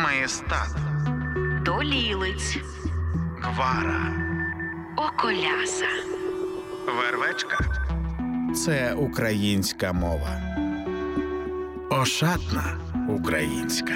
Маєстат, Долілиць, Гвара, Околяса. Вервечка – це українська мова. Ошатна українська.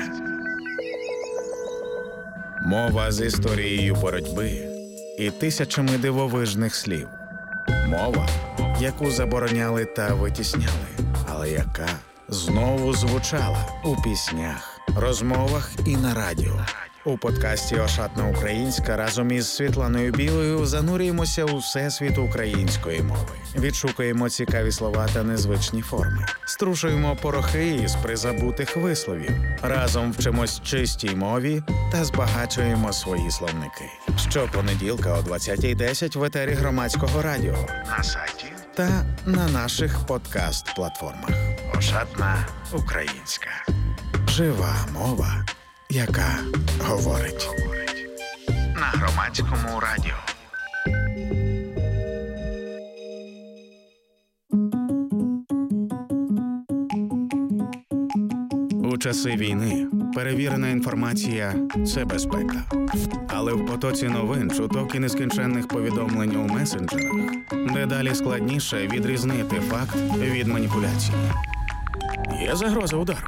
Мова з історією боротьби і тисячами дивовижних слів. Мова, яку забороняли та витісняли, але яка знову звучала у піснях, розмовах і на радіо. У подкасті «Ошатна українська» разом із Світланою Білою занурюємося у всесвіт української мови. Відшукуємо цікаві слова та незвичні форми. Струшуємо порохи із призабутих висловів. Разом вчимось чистій мові та збагачуємо свої словники. Щопонеділка о 20:10 в етері Громадського радіо, на сайті та на наших подкаст-платформах. «Ошатна українська». Жива мова, яка говорить. На Громадському радіо. У часи війни перевірена інформація – це безпека. Але в потоці новин, чуток і нескінченних повідомлень у месенджерах дедалі складніше відрізнити факт від маніпуляції. Є загроза удару.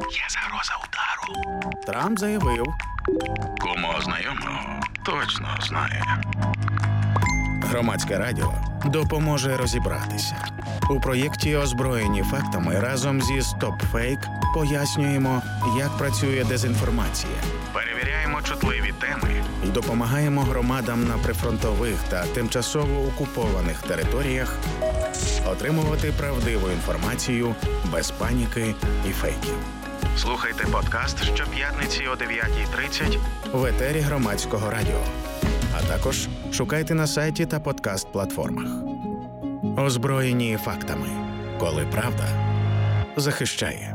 Трамп заявив. Кому знайомого точно знає. Громадське радіо допоможе розібратися. У проєкті «Озброєні фактами» разом зі «Стоп-фейк» пояснюємо, як працює дезінформація. Перевіряємо чутливі теми і допомагаємо громадам на прифронтових та тимчасово окупованих територіях отримувати правдиву інформацію без паніки і фейків. Слухайте подкаст щоп'ятниці о 9:30 в етері Громадського радіо. А також шукайте на сайті та подкаст-платформах. Озброєні фактами. Коли правда захищає.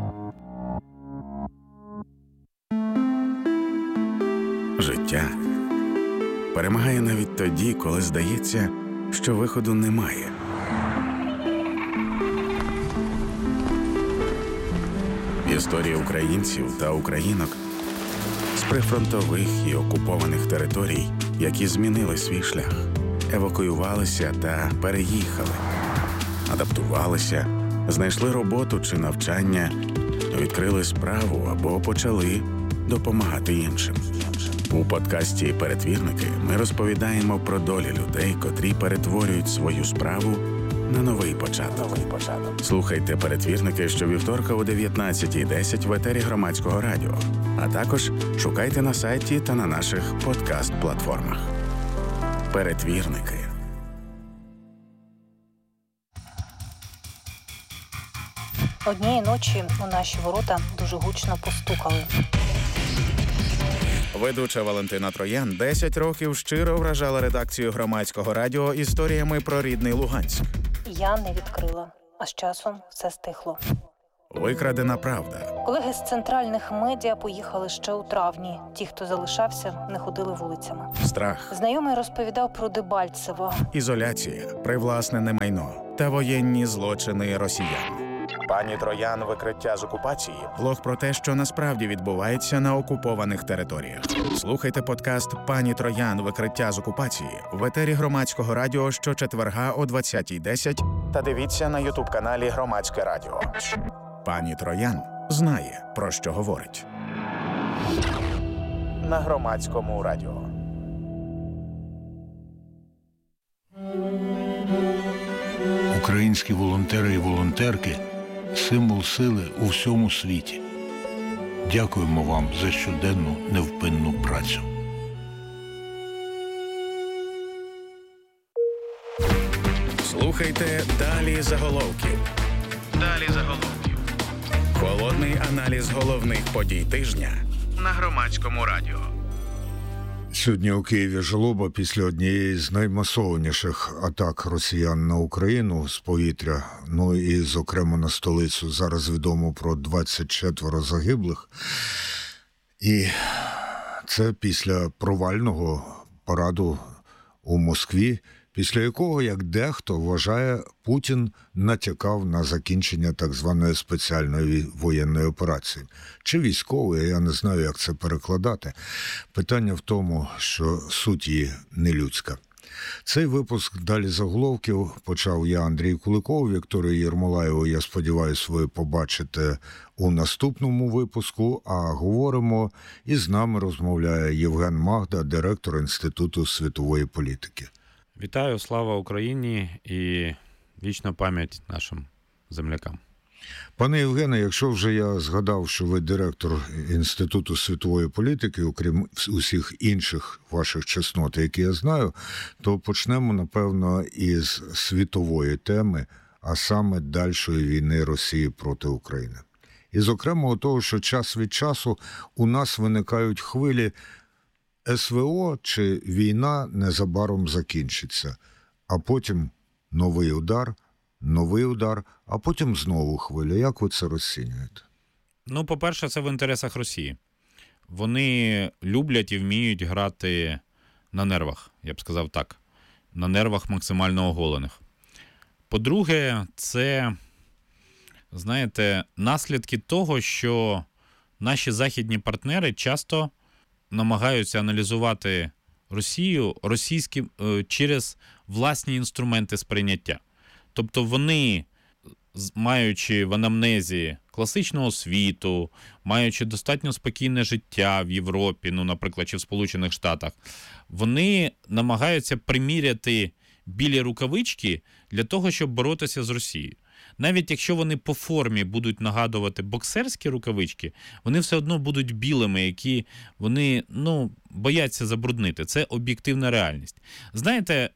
Життя перемагає навіть тоді, коли здається, що виходу немає. Історія українців та українок з прифронтових і окупованих територій, які змінили свій шлях, евакуювалися та переїхали, адаптувалися, знайшли роботу чи навчання, відкрили справу або почали допомагати іншим. У подкасті «Перетвірники» ми розповідаємо про долі людей, котрі перетворюють свою справу на новий початок. Слухайте «Перетвірники» щовівторка о 19:10 в етері Громадського радіо. А також шукайте на сайті та на наших подкаст-платформах. «Перетвірники». Однієї ночі у наші ворота дуже гучно постукали. Ведуча Валентина Троян 10 років щиро вражала редакцію Громадського радіо історіями про рідний Луганськ. Я не відкрила, а з часом все стихло. Викрадена правда. Колеги з центральних медіа поїхали ще у травні. Ті, хто залишався, не ходили вулицями. Страх. Знайомий розповідав про Дебальцево. Ізоляція, привласнене майно та воєнні злочини росіян. Пані Троян «Викриття з окупації» – блог про те, що насправді відбувається на окупованих територіях. Слухайте подкаст «Пані Троян. Викриття з окупації» в етері Громадського радіо щочетверга о 20:10 та дивіться на ютуб-каналі Громадське радіо. Пані Троян знає, про що говорить. На Громадському радіо. Українські волонтери і волонтерки – символ сили у всьому світі. Дякуємо вам за щоденну невпинну працю. Слухайте «Далі заголовків». Далі заголовків. Холодний аналіз головних подій тижня на Громадському радіо. Сьогодні у Києві жалоба після однієї з наймасованіших атак росіян на Україну з повітря, ну і, зокрема, на столицю. Зараз відомо про 24 загиблих. І це після провального параду у Москві після якого, як дехто вважає, Путін натякав на закінчення так званої спеціальної воєнної операції. Чи військової, я не знаю, як це перекладати. Питання в тому, що суть її не людська. Цей випуск «Далі заголовків» почав я, Андрій Куликов. Вікторію Єрмолаєву, я сподіваюся, ви побачите у наступному випуску, а говоримо, і з нами розмовляє Євген Магда, директор Інституту світової політики. Вітаю, слава Україні і вічна пам'ять нашим землякам. Пане Євгене, якщо вже я згадав, що ви директор Інституту світової політики, окрім усіх інших ваших чеснот, які я знаю, то почнемо, напевно, із світової теми, а саме дальшої війни Росії проти України. І, зокрема, того, що час від часу у нас виникають хвилі СВО чи війна незабаром закінчиться, а потім новий удар, а потім знову хвиля. Як ви це розцінюєте? Ну, по-перше, це в інтересах Росії. Вони люблять і вміють грати на нервах, я б сказав так. На нервах максимально оголених. По-друге, це, знаєте, наслідки того, що наші західні партнери часто намагаються аналізувати Росію через власні інструменти сприйняття. Тобто вони, маючи в анамнезі класичну освіту, маючи достатньо спокійне життя в Європі, ну, наприклад, чи в Сполучених Штатах, вони намагаються приміряти білі рукавички для того, щоб боротися з Росією. Навіть якщо вони по формі будуть нагадувати боксерські рукавички, вони все одно будуть білими, які вони, бояться забруднити. Це об'єктивна реальність. Знаєте,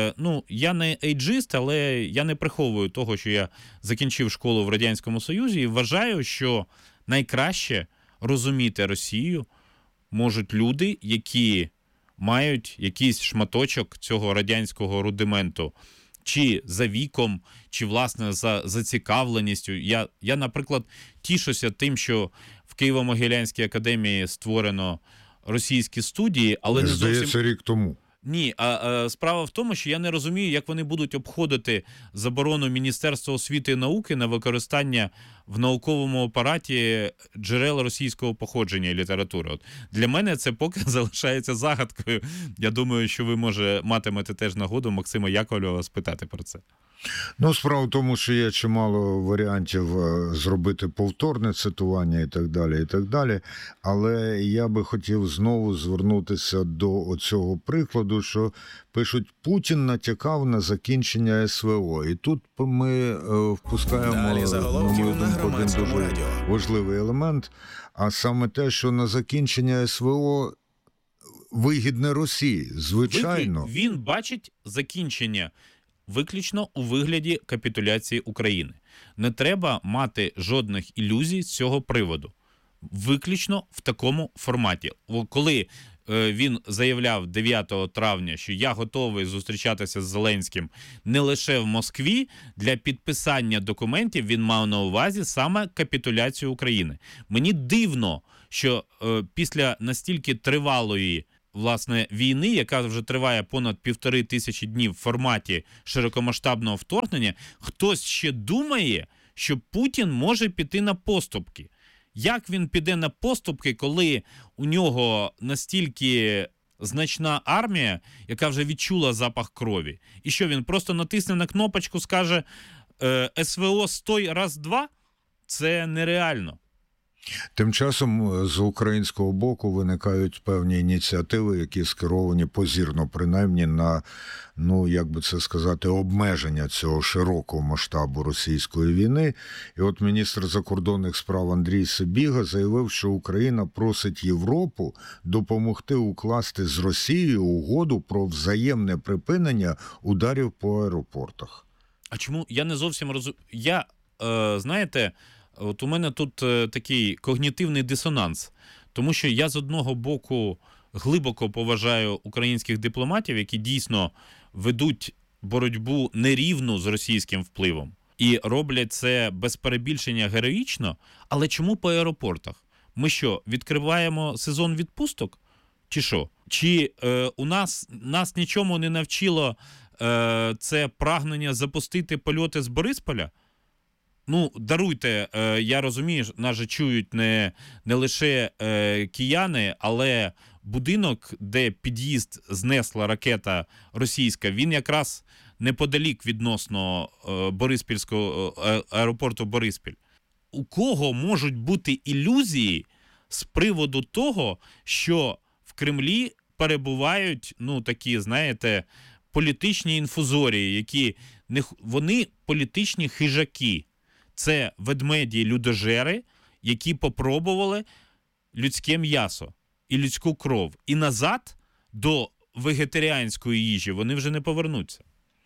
я не ейджист, але я не приховую того, що я закінчив школу в Радянському Союзі і вважаю, що найкраще розуміти Росію можуть люди, які мають якийсь шматочок цього радянського рудименту, чи за віком, чи, власне, за зацікавленістю. Я, наприклад, тішуся тим, що в Києво-Могилянській академії створено російські студії, але не зовсім... Здається, рік тому. Ні, справа в тому, що я не розумію, як вони будуть обходити заборону Міністерства освіти і науки на використання в науковому апараті джерел російського походження і літератури. От для мене це поки залишається загадкою. Я думаю, що ви, матимете теж нагоду Максима Яковлєва спитати про це. Справа в тому, що є чимало варіантів зробити повторне цитування і так далі. Але я би хотів знову звернутися до оцього прикладу, що пишуть, Путін натякав на закінчення СВО. І тут ми впускаємо один дуже важливий елемент, а саме те, що на закінчення СВО вигідне Росії. Звичайно. Він бачить закінчення виключно у вигляді капітуляції України. Не треба мати жодних ілюзій з цього приводу. Виключно в такому форматі. Коли він заявляв 9 травня, що я готовий зустрічатися з Зеленським не лише в Москві, для підписання документів він мав на увазі саме капітуляцію України. Мені дивно, що після настільки тривалої власне, війни, яка вже триває понад 1500 днів в форматі широкомасштабного вторгнення, хтось ще думає, що Путін може піти на поступки. Як він піде на поступки, коли у нього настільки значна армія, яка вже відчула запах крові? І що, він просто натисне на кнопочку, скаже «СВО стой, раз-два»? Це нереально. Тим часом з українського боку виникають певні ініціативи, які скеровані позірно, принаймні, на, як би це сказати, обмеження цього широкого масштабу російської війни. І от міністр закордонних справ Андрій Сибіга заявив, що Україна просить Європу допомогти укласти з Росією угоду про взаємне припинення ударів по аеропортах. А чому? Я не зовсім розумію. Знаєте, от у мене тут такий когнітивний дисонанс, тому що я з одного боку глибоко поважаю українських дипломатів, які дійсно ведуть боротьбу нерівну з російським впливом і роблять це без перебільшення героїчно, але чому по аеропортах? Ми що, відкриваємо сезон відпусток? Чи що? Чи нас нічому не навчило це прагнення запустити польоти з Борисполя? Ну, даруйте, я розумію, нас же чують не лише кияни, але будинок, де під'їзд знесла ракета російська, він якраз неподалік відносно Бориспільського аеропорту Бориспіль. У кого можуть бути ілюзії з приводу того, що в Кремлі перебувають, ну, такі, знаєте, політичні інфузорії, які вони політичні хижаки. Це ведмеді-людожери, які попробували людське м'ясо і людську кров. І назад до вегетаріанської їжі вони вже не повернуться.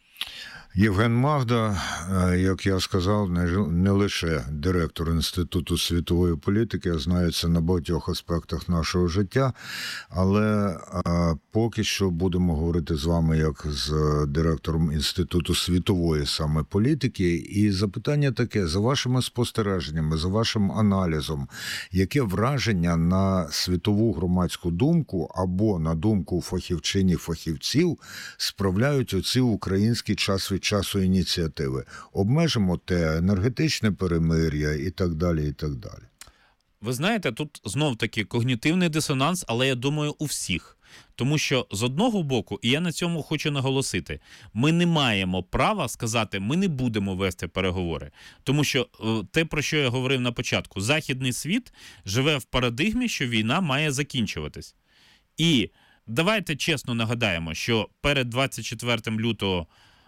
Євген Магда, як я сказав, не лише директор Інституту світової політики, а знається на багатьох аспектах нашого життя, але поки що будемо говорити з вами як з директором Інституту світової саме політики. І запитання таке, за вашими спостереженнями, за вашим аналізом, яке враження на світову громадську думку або на думку фахівчинів-фахівців справляють оці українські час від часу ініціативи? Обмежимо те, енергетичне перемир'я і так далі, і так далі. Ви знаєте, тут знов-таки когнітивний дисонанс, але я думаю, у всіх. Тому що з одного боку, і я на цьому хочу наголосити, ми не маємо права сказати, ми не будемо вести переговори. Тому що те, про що я говорив на початку, західний світ живе в парадигмі, що війна має закінчуватись. І давайте чесно нагадаємо, що перед 24 лютого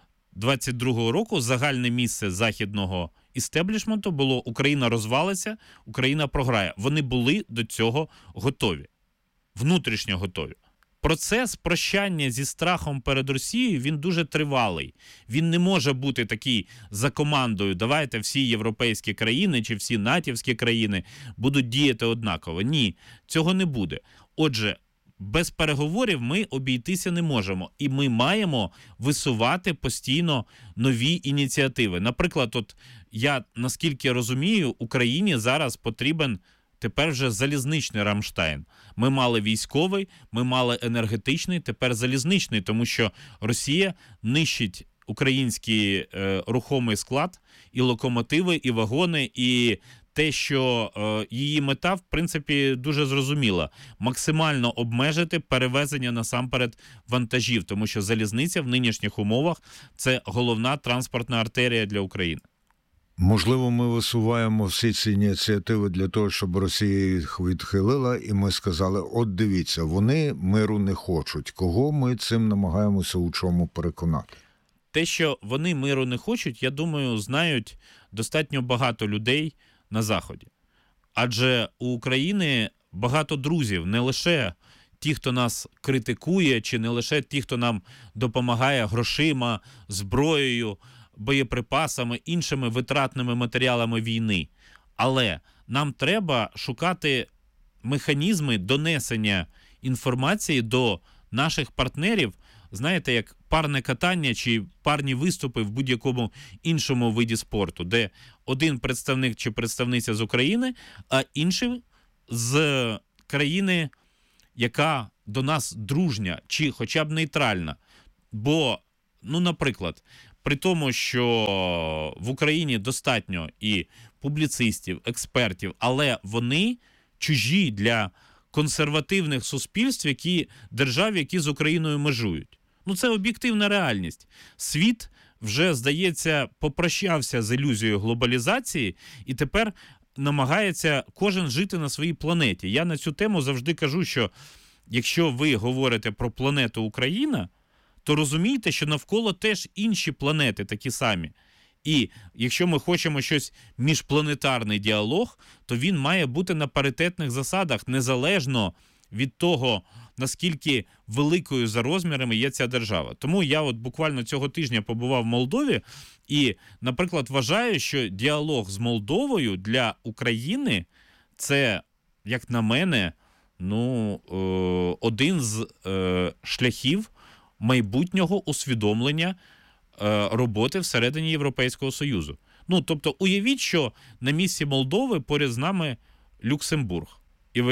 22-го року загальне місце західного істеблішменту було «Україна розвалиться, Україна програє». Вони були до цього готові, внутрішньо готові. Процес прощання зі страхом перед Росією, він дуже тривалий. Він не може бути такий за командою, давайте всі європейські країни чи всі натівські країни будуть діяти однаково. Ні, цього не буде. Отже, без переговорів ми обійтися не можемо. І ми маємо висувати постійно нові ініціативи. Наприклад, от я, наскільки розумію, Україні зараз потрібен тепер вже залізничний Рамштайн. Ми мали військовий, ми мали енергетичний, тепер залізничний, тому що Росія нищить український рухомий склад, і локомотиви, і вагони, і те, що її мета, в принципі, дуже зрозуміла. Максимально обмежити перевезення насамперед вантажів, тому що залізниця в нинішніх умовах – це головна транспортна артерія для України. Можливо, ми висуваємо всі ці ініціативи для того, щоб Росія їх відхилила, і ми сказали, от дивіться, вони миру не хочуть. Кого ми цим намагаємося у чому переконати? Те, що вони миру не хочуть, я думаю, знають достатньо багато людей на Заході. Адже у України багато друзів, не лише ті, хто нас критикує, чи не лише ті, хто нам допомагає грошима, зброєю, боєприпасами, іншими витратними матеріалами війни. Але нам треба шукати механізми донесення інформації до наших партнерів, знаєте, як парне катання чи парні виступи в будь-якому іншому виді спорту, де один представник чи представниця з України, а інший з країни, яка до нас дружня чи хоча б нейтральна. Бо, ну, наприклад, при тому, що в Україні достатньо і публіцистів, експертів, але вони чужі для консервативних суспільств, держав, які з Україною межують. Ну, це об'єктивна реальність. Світ вже, здається, попрощався з ілюзією глобалізації і тепер намагається кожен жити на своїй планеті. Я на цю тему завжди кажу, що якщо ви говорите про планету Україна, то розумійте, що навколо теж інші планети такі самі. І якщо ми хочемо щось міжпланетарний діалог, то він має бути на паритетних засадах, незалежно від того, наскільки великою за розмірами є ця держава. Тому я от буквально цього тижня побував в Молдові і, наприклад, вважаю, що діалог з Молдовою для України – це, як на мене, один з шляхів майбутнього усвідомлення роботи всередині Європейського Союзу. Ну, тобто, уявіть, що на місці Молдови поряд з нами Люксембург.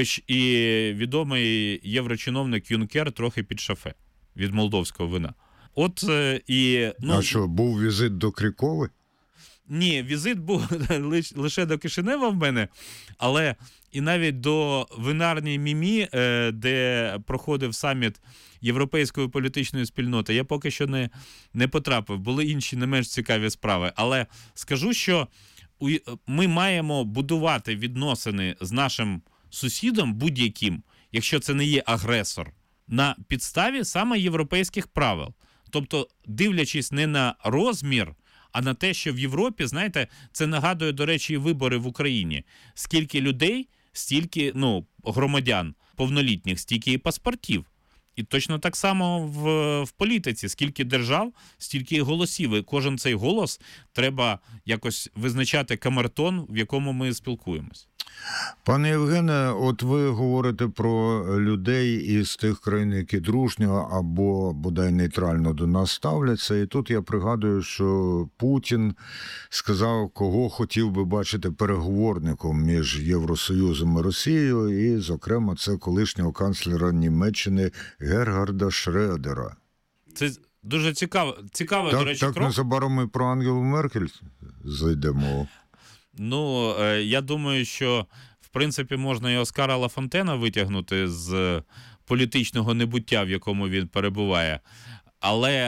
І відомий єврочиновник Юнкер трохи під шафе від молдовського вина. А що, був візит до Крікови? Ні, візит був лише до Кишинева в мене, але і навіть до винарні Мімі, де проходив саміт Європейської політичної спільноти, я поки що не потрапив. Були інші не менш цікаві справи. Але скажу, що ми маємо будувати відносини з нашим сусідом будь-яким, якщо це не є агресор, на підставі саме європейських правил. Тобто, дивлячись не на розмір, а на те, що в Європі, знаєте, це нагадує, до речі, і вибори в Україні. Скільки людей, стільки, громадян повнолітніх, стільки і паспортів. І точно так само в політиці. Скільки держав, стільки і голосів. І кожен цей голос треба якось визначати камертон, в якому ми спілкуємось. Пане Євгене, от ви говорите про людей із тих країн, які дружньо або бодай нейтрально до нас ставляться. І тут я пригадую, що Путін сказав, кого хотів би бачити переговорником між Євросоюзом і Росією, і, зокрема, це колишнього канцлера Німеччини Гергарда Шредера. Це дуже цікаво, до речі, крок. Так незабаром ми про Ангелу Меркель зайдемо. Я думаю, що, в принципі, можна і Оскара Лафонтена витягнути з політичного небуття, в якому він перебуває. Але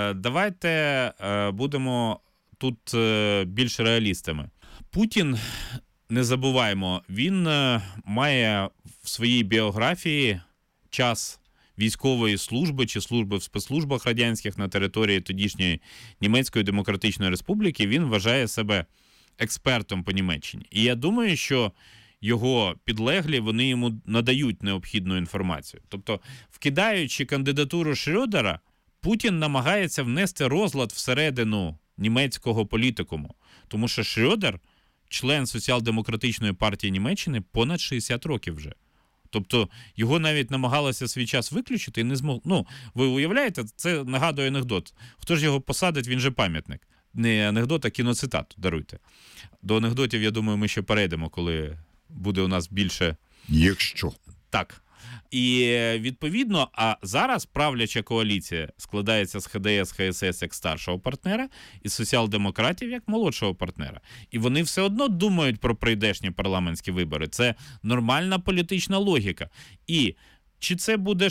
давайте будемо тут більш реалістами. Путін, не забуваємо, він має в своїй біографії час військової служби чи служби в спецслужбах радянських на території тодішньої Німецької Демократичної Республіки. Він вважає себе експертом по Німеччині. І я думаю, що його підлеглі, вони йому надають необхідну інформацію. Тобто, вкидаючи кандидатуру Шредера, Путін намагається внести розлад всередину німецького політикуму. Тому що Шредер – член Соціал-демократичної партії Німеччини понад 60 років вже. Тобто, його навіть намагалися свій час виключити і не змог. Ви уявляєте, це нагадує анекдот. Хто ж його посадить, він же пам'ятник. Не анекдот, а кіноцитату, даруйте. До анекдотів, я думаю, ми ще перейдемо, коли буде у нас більше... Якщо. Так. І, відповідно, а зараз правляча коаліція складається з ХДС, ХСС як старшого партнера і соціал-демократів як молодшого партнера. І вони все одно думають про прийдешні парламентські вибори. Це нормальна політична логіка. І чи це буде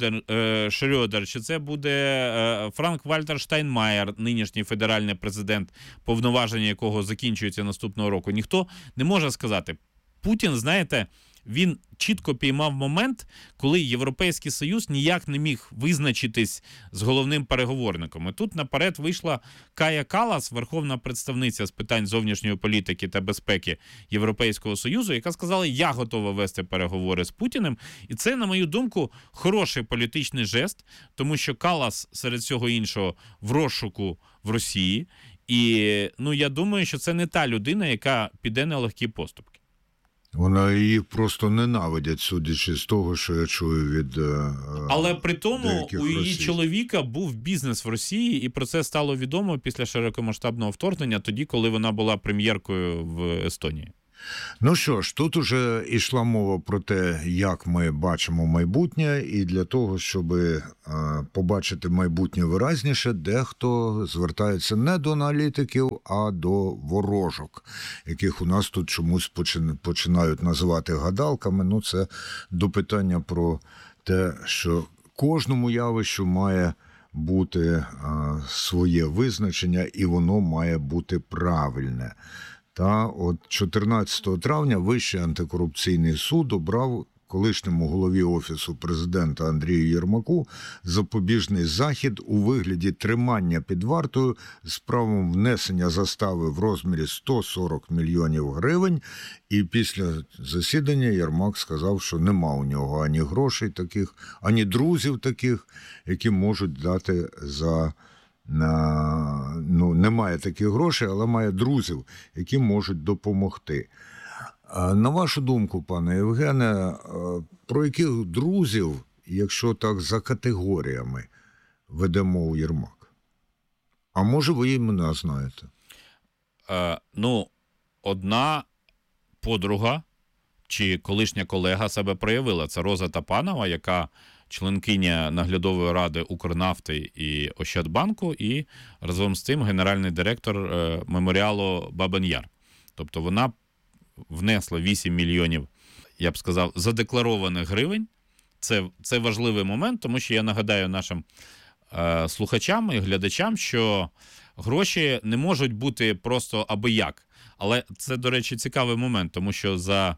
Шредер, чи це буде Франк-Вальтер Штайнмаєр, нинішній федеральний президент, повноваження якого закінчується наступного року, ніхто не може сказати. Путін, знаєте, він чітко піймав момент, коли Європейський Союз ніяк не міг визначитись з головним переговорником. І тут наперед вийшла Кая Каллас, верховна представниця з питань зовнішньої політики та безпеки Європейського Союзу, яка сказала, я готова вести переговори з Путіним. І це, на мою думку, хороший політичний жест, тому що Каллас, серед всього іншого, в розшуку в Росії. І, я думаю, що це не та людина, яка піде на легкі поступки. Вона її просто ненавидять, судячи з того, що я чую від Але при тому у її російських. Чоловіка був бізнес в Росії, і про це стало відомо після широкомасштабного вторгнення, тоді, коли вона була прем'єркою в Естонії. Ну що ж, тут уже йшла мова про те, як ми бачимо майбутнє, і для того, щоб побачити майбутнє виразніше, дехто звертається не до аналітиків, а до ворожок, яких у нас тут чомусь починають називати гадалками. Це до питання про те, що кожному явищу має бути своє визначення, і воно має бути правильне. Та от 14 травня Вищий антикорупційний суд обрав колишньому голові Офісу президента Андрію Єрмаку запобіжний захід у вигляді тримання під вартою з правом внесення застави в розмірі 140 мільйонів гривень. І після засідання Єрмак сказав, що нема у нього ані грошей таких, ані друзів таких, які можуть дати за... немає таких грошей, але має друзів, які можуть допомогти. На вашу думку, пане Євгене, про яких друзів, якщо так за категоріями, веде мову Єрмак? А може ви імена знаєте? Одна подруга чи колишня колега себе проявила. Це Роза Тапанова, яка членкиня наглядової ради Укрнафти і Ощадбанку, і разом з тим генеральний директор меморіалу Бабин Яр. Тобто вона внесла 8 мільйонів, я б сказав, задекларованих гривень. Це важливий момент, тому що я нагадаю нашим слухачам і глядачам, що гроші не можуть бути просто аби-як. Але це, до речі, цікавий момент, тому що за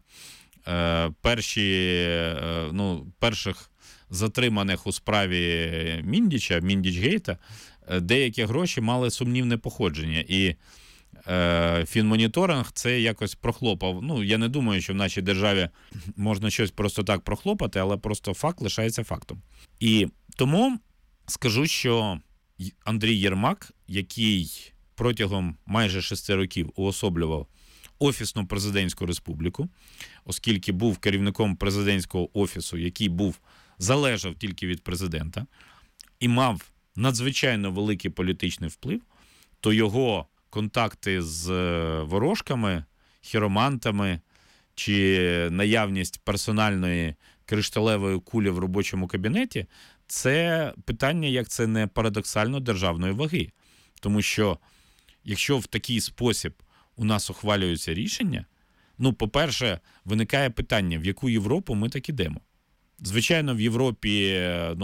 перших затриманих у справі Міндіча, Міндічгейта, деякі гроші мали сумнівне походження. І фінмоніторинг це якось прохлопав. Ну, я не думаю, що в нашій державі можна щось просто так прохлопати, але просто факт лишається фактом. І тому скажу, що Андрій Єрмак, який протягом майже 6 років уособлював Офісну президентську республіку, оскільки був керівником президентського офісу, який залежав тільки від президента, і мав надзвичайно великий політичний вплив, то його контакти з ворожками, хіромантами чи наявність персональної кришталевої кулі в робочому кабінеті – це питання, як це не парадоксально, державної ваги. Тому що якщо в такий спосіб у нас ухвалюються рішення, по-перше, виникає питання, в яку Європу ми так ідемо. Звичайно, в Європі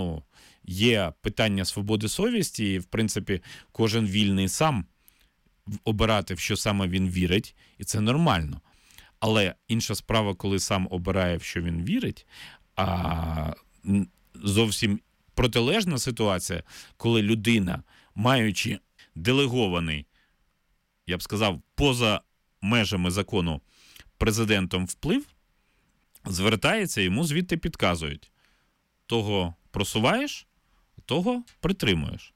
є питання свободи совісті, і, в принципі, кожен вільний сам обирати, в що саме він вірить, і це нормально. Але інша справа, коли сам обирає, в що він вірить, а зовсім протилежна ситуація, коли людина, маючи делегований, я б сказав, поза межами закону президентом вплив, звертається, йому звідти підказують. Того просуваєш, того притримуєш.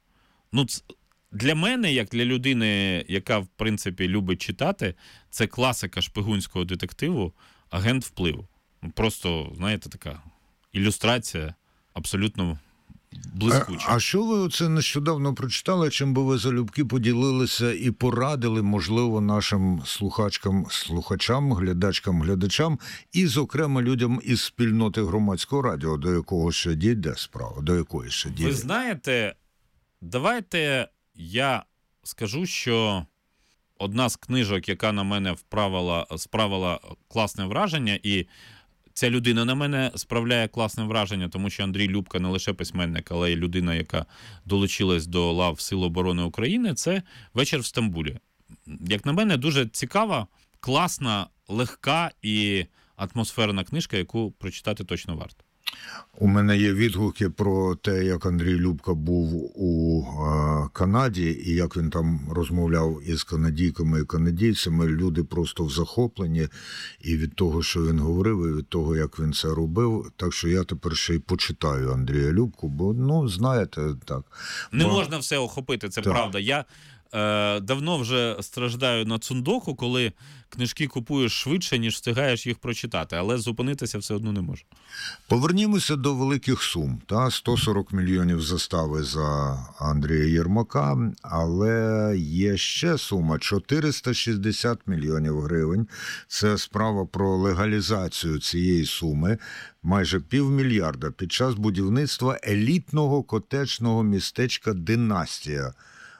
Для мене, як для людини, яка, в принципі, любить читати, це класика шпигунського детективу «Агент впливу». Просто, знаєте, така ілюстрація абсолютно блискуча. А що ви оце нещодавно прочитали, чим би ви залюбки поділилися і порадили, можливо, нашим слухачам, глядачам, і, зокрема, людям із спільноти Громадського радіо, до якого ще дійде справа, до якої ще дійде? Ви знаєте, давайте я скажу, що одна з книжок, яка на мене справила класне враження, і ця людина на мене справляє класне враження, тому що Андрій Любка не лише письменник, але й людина, яка долучилась до лав Сил оборони України, це «Вечір в Стамбулі». Як на мене, дуже цікава, класна, легка і атмосферна книжка, яку прочитати точно варто. У мене є відгуки про те, як Андрій Любка був у Канаді і як він там розмовляв із канадійками і канадійцями. Люди просто в захопленні і від того, що він говорив, і від того, як він це робив. Так що я тепер ще й почитаю Андрія Любку, бо, знаєте, так. Не можна все охопити, це так. Правда. Я давно вже страждаю на цундоку, коли книжки купуєш швидше, ніж встигаєш їх прочитати, але зупинитися все одно не можу. Повернімося до великих сум. 140 мільйонів застави за Андрія Єрмака, але є ще сума – 460 мільйонів гривень. Це справа про легалізацію цієї суми. Майже 500 мільярда під час будівництва елітного котеджного містечка «Династія»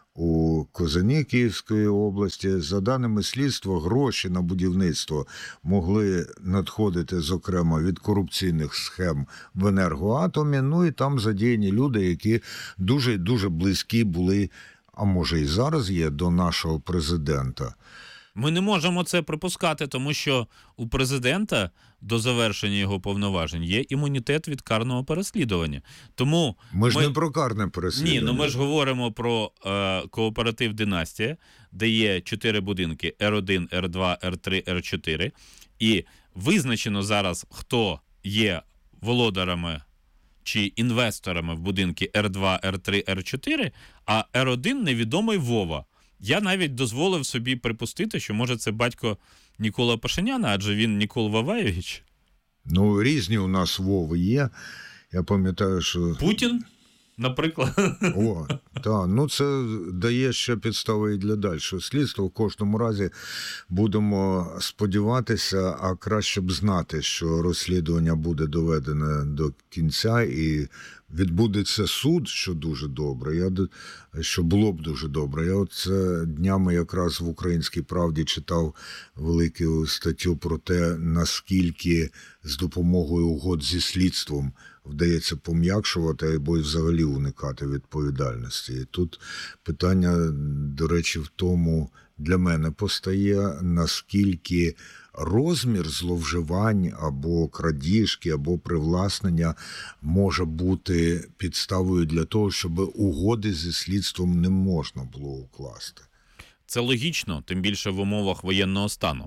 у Козані Київської області. За даними слідства, гроші на будівництво могли надходити, зокрема, від корупційних схем в «Енергоатомі». І там задіяні люди, які дуже близькі були, а може і зараз є, до нашого президента. Ми не можемо це припускати, тому що у президента до завершення його повноважень є імунітет від карного переслідування. Тому ми ж не про карне переслідування. Ні, ми ж говоримо про кооператив «Династія», де є 4 будинки – Р1, Р2, Р3, Р4. І визначено зараз, хто є володарами чи інвесторами в будинки Р2, Р3, Р4, а Р1 невідомий Вова. Я навіть дозволив собі припустити, що, може, це батько Нікола Пашиняна, адже він Нікол Ваваєвич. Різні у нас Вови є. Я пам'ятаю, що... Путін? Наприклад. О, так, ну це дає ще підстави і для дальшого слідства. В кожному разі будемо сподіватися, а краще б знати, що розслідування буде доведене до кінця і відбудеться суд, що дуже добре. Що було б дуже добре. Я оце днями якраз в «Українській правді» читав велику статтю про те, наскільки з допомогою угод зі слідством вдається пом'якшувати або й взагалі уникати відповідальності. І тут питання, до речі, в тому для мене постає, наскільки розмір зловживань або крадіжки, або привласнення може бути підставою для того, щоб угоди зі слідством не можна було укласти. Це логічно, тим більше в умовах воєнного стану.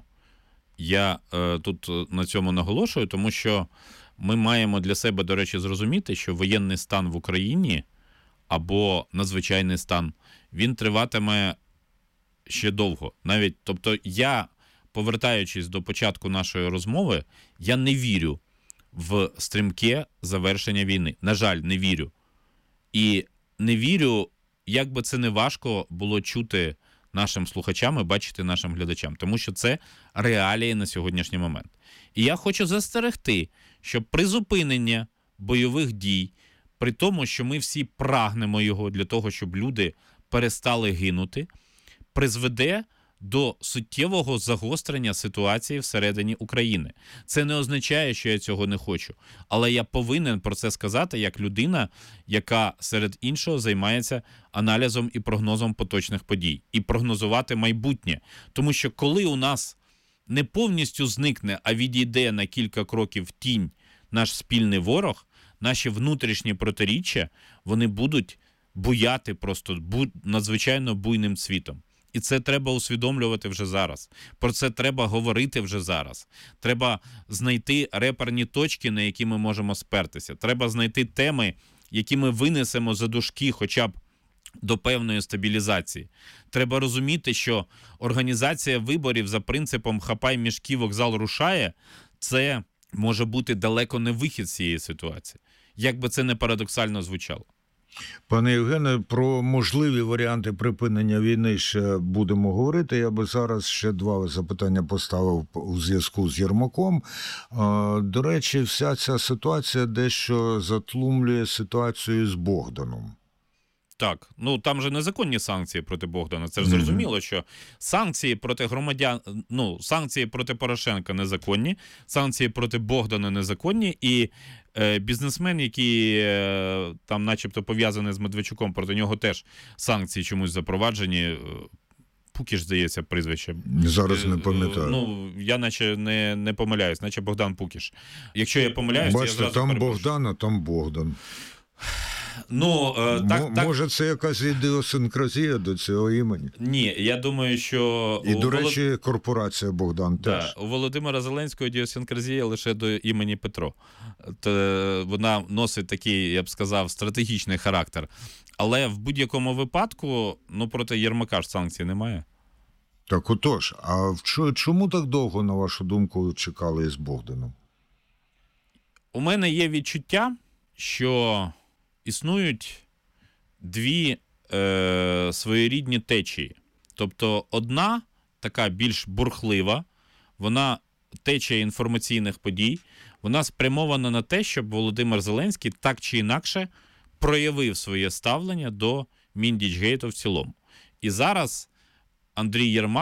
Я тут на цьому наголошую, тому що ми маємо для себе, до речі, зрозуміти, що воєнний стан в Україні або надзвичайний стан, він триватиме ще довго. Навіть, тобто я, повертаючись до початку нашої розмови, я не вірю в стрімке завершення війни. На жаль, не вірю. І не вірю, як би це не важко було чути нашим слухачам і бачити нашим глядачам, тому що це реалії на сьогоднішній момент. І я хочу застерегти, що призупинення бойових дій, при тому, що ми всі прагнемо його для того, щоб люди перестали гинути, призведе до суттєвого загострення ситуації всередині України. Це не означає, що я цього не хочу, але я повинен про це сказати як людина, яка серед іншого займається аналізом і прогнозом поточних подій. І прогнозувати майбутнє. Тому що коли у нас не повністю зникне, а відійде на кілька кроків в тінь наш спільний ворог, наші внутрішні протиріччя, вони будуть буяти просто надзвичайно буйним цвітом. І це треба усвідомлювати вже зараз. Про це треба говорити вже зараз. Треба знайти реперні точки, на які ми можемо спертися. Треба знайти теми, які ми винесемо за дужки хоча б до певної стабілізації. Треба розуміти, що організація виборів за принципом «хапай мішки, вокзал рушає» – це може бути далеко не вихід з цієї ситуації. Як би це не парадоксально звучало. Пане Євгене, про можливі варіанти припинення війни ще будемо говорити. Я би зараз ще два запитання поставив у зв'язку з Єрмаком. До речі, вся ця ситуація дещо затлумлює ситуацію з Богданом. Так, ну там же незаконні санкції проти Богдана. Це ж зрозуміло, що санкції проти громадян, санкції проти Порошенка незаконні, санкції проти Богдана незаконні, і бізнесмен, який там начебто пов'язаний з Медведчуком, проти нього теж санкції чомусь запроваджені. Пукіш, здається, прізвище. Зараз не пам'ятаю. Ну, я наче не помиляюсь, наче Богдан Пукіш. Якщо я помиляюсь, бачите, я зразу там Богдан, а там Богдан. Ну, може, це якась ідіосинкразія до цього імені? Ні, я думаю, що... І, до речі, корпорація Богдан теж. У Володимира Зеленського ідіосинкразія лише до імені Петро. Вона носить такий, я б сказав, стратегічний характер. Але в будь-якому випадку, проти Єрмака ж санкцій немає. Так отож, а чому так довго, на вашу думку, чекали із Богданом? У мене є відчуття, що існують дві своєрідні течії. Тобто одна, така більш бурхлива, вона течія інформаційних подій, вона спрямована на те, щоб Володимир Зеленський так чи інакше проявив своє ставлення до Міндічгейту в цілому. І зараз Андрій Єрмак